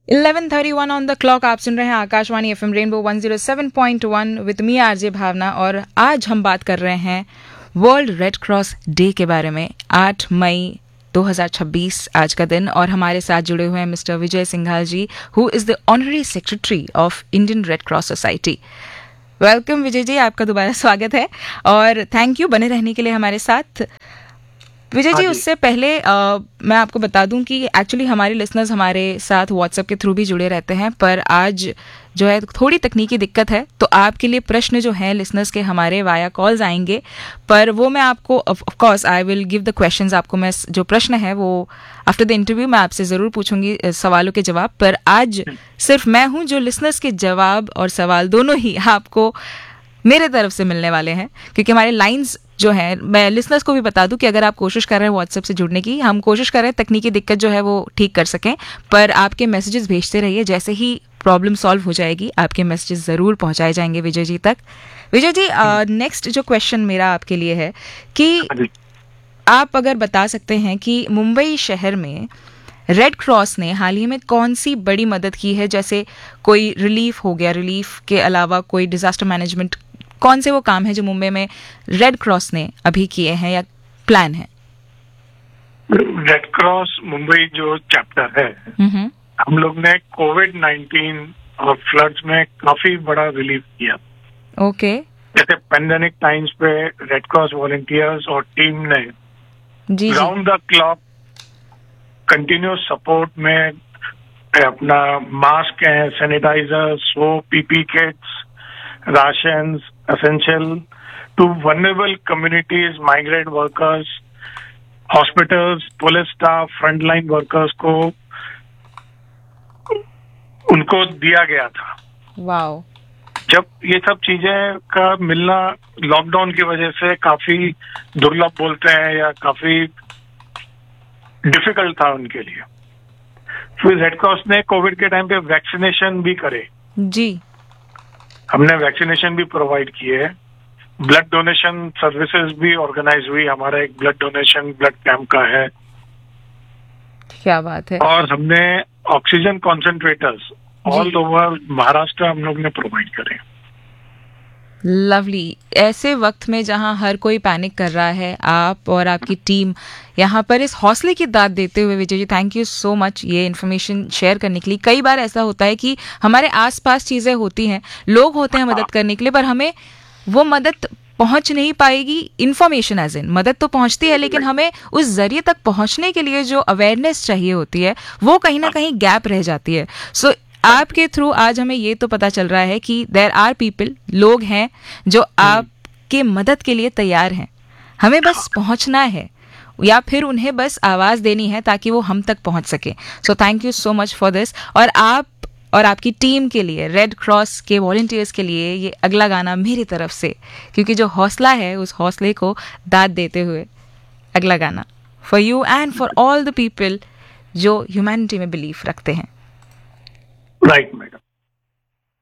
11:31 on the clock. आप सुन रहे हैं Akashvani FM rainbow 107.1 with me RJ भावना। और आज हम बात कर रहे हैं वर्ल्ड रेड क्रॉस डे के बारे में। 8 मई 2026 आज का दिन, और हमारे साथ जुड़े हुए हैं mister Vijay Singhal ji, who is the honorary secretary of Indian red cross society. Welcome Vijay ji, आपका दोबारा स्वागत है और थैंक यू बने रहने के लिए हमारे साथ। विजय जी, उससे पहले मैं आपको बता दूं कि एक्चुअली हमारे लिसनर्स हमारे साथ व्हाट्सएप के थ्रू भी जुड़े रहते हैं, पर आज जो है थोड़ी तकनीकी दिक्कत है, तो आपके लिए प्रश्न जो है लिसनर्स के हमारे वाया कॉल्स आएंगे, पर वो मैं आपको of course I will give the questions. आपको मैं जो प्रश्न है वो आफ्टर द इंटरव्यू मैं आपसे ज़रूर पूछूंगी सवालों के जवाब, पर आज सिर्फ मैं हूँ जो लिसनर्स के जवाब और सवाल दोनों ही आपको मेरे तरफ से मिलने वाले हैं, क्योंकि हमारे लाइंस जो है, मैं लिसनर्स को भी बता दूं कि अगर आप कोशिश कर रहे हैं व्हाट्सएप से जुड़ने की, हम कोशिश कर रहे हैं तकनीकी दिक्कत जो है वो ठीक कर सकें, पर आपके मैसेजेस भेजते रहिए। जैसे ही प्रॉब्लम सॉल्व हो जाएगी आपके मैसेजेस ज़रूर पहुंचाए जाएंगे विजय जी तक। विजय जी, नेक्स्ट जो क्वेश्चन मेरा आपके लिए है कि आप अगर बता सकते हैं कि मुंबई शहर में रेड क्रॉस ने हाल ही में कौन सी बड़ी मदद की है, जैसे कोई रिलीफ हो गया, रिलीफ के अलावा कोई डिजास्टर मैनेजमेंट, कौन से वो काम है जो मुंबई में रेड क्रॉस ने अभी किए हैं या प्लान है? रेड क्रॉस मुंबई जो चैप्टर है, हम लोग ने कोविड-19 और फ्लड्स में काफी बड़ा रिलीफ किया। ओके। जैसे पेंडेमिक टाइम्स पे रेड क्रॉस वॉलंटियर्स और टीम ने round the clock continuous support में अपना मास्क है, sanitiser, soap, PP kits, rations, essential to vulnerable communities, migrant workers, hospitals, police staff, frontline workers को उनको दिया गया था। वाओ। जब ये सब चीजें का मिलना लॉकडाउन की वजह से काफी दुर्लभ बोलते हैं या काफी डिफिकल्ट था उनके लिए, फिर रेड क्रॉस ने कोविड के टाइम पे वैक्सीनेशन भी करे जी। हमने वैक्सीनेशन भी प्रोवाइड किए, ब्लड डोनेशन सर्विसेज भी ऑर्गेनाइज हुई। हमारा एक ब्लड डोनेशन ब्लड कैंप का है। क्या बात है। और हमने oxygen concentrators all over Maharashtra हम लोग ने प्रोवाइड करे। लवली। ऐसे वक्त में जहां हर कोई पैनिक कर रहा है, आप और आपकी टीम यहाँ पर इस हौसले की दाद देते हुए, Vijay ji thank you so much ये इन्फॉर्मेशन शेयर करने के लिए। कई बार ऐसा होता है कि हमारे आसपास चीज़ें होती हैं, लोग होते हैं मदद करने के लिए, पर हमें वो मदद पहुंच नहीं पाएगी। इन्फॉर्मेशन एज इन मदद तो पहुंचती है, लेकिन हमें उस जरिए तक पहुंचने के लिए जो अवेयरनेस चाहिए होती है वो कहीं ना कहीं गैप रह जाती है। सो आपके थ्रू आज हमें ये तो पता चल रहा है कि देयर आर पीपल, लोग हैं जो आपके मदद के लिए तैयार हैं। हमें बस पहुंचना है या फिर उन्हें बस आवाज़ देनी है ताकि वो हम तक पहुंच सके। So thank you so much for this. और आप और आपकी टीम के लिए, रेड क्रॉस के वॉलंटियर्स के लिए, ये अगला गाना मेरी तरफ से, क्योंकि जो हौसला है उस हौसले को दाद देते हुए अगला गाना for you and for all the people जो ह्यूमैनिटी में बिलीफ रखते हैं। Right madam.